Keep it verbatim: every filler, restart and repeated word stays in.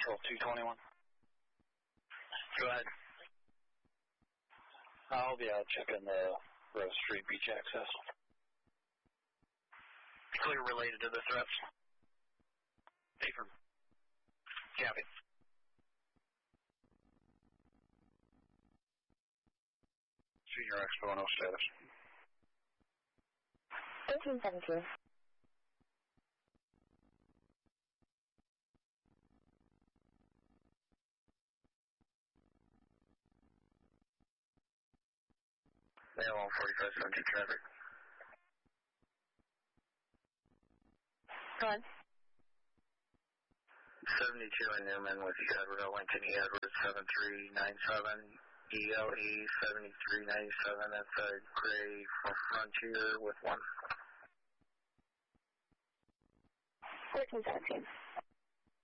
Control two twenty-one. Go ahead. I'll be out checking the Rose Street beach access. Clear related to the threats. Affirm. Copy. Senior Expo no status. thirteen seventeen. Mail on forty-five seventy traffic. Go ahead. seventy-two in Newman with Edward Lincoln E. Edwards seven three nine seven E L E seventy-three ninety-seven. That's a gray Frontier with one. thirteen seventeen.